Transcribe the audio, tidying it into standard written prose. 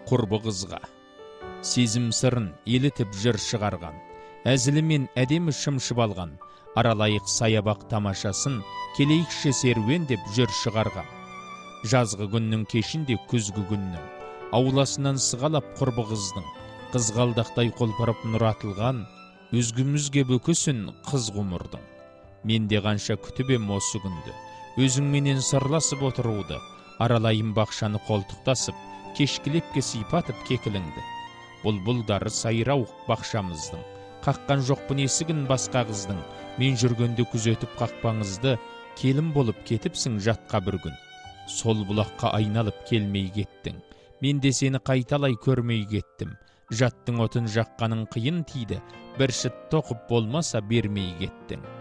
құрбы қызға. Сезім сырын елітіп жыр шығарған, әзілімен әдемі шымшып алған, аралайық саябақ тамашасын, келейікші серуен деп жыр шығарған. Жазғы күннің кешінде күзгі күннің, ауласынан сығалап құрбы қыздың, қызғалдақтай қолпарып нұр атылған, үзгімізге бөкесін қыз ғұмырдың. Мен де қанша күтіп ем осы күнді, өзіңменен сырласып отыруды, аралайым бақшаны қолтықтасып, кешкілепке сипатып кекіліңді. Бұлбұлдары сайрауық бақшамыздың, қаққан жоқпын есігін басқа қыздың, мен жүргенде күзетіп қақпаңызды, келін болып кетіпсің жатқа бір күн. Сол бұлаққа айналып келмей кеттің, мен де сені қайталай көрмей кеттім. Жаттың отын жаққаның қиын тиді, бір шыт тоқып болмаса бермей кеттің.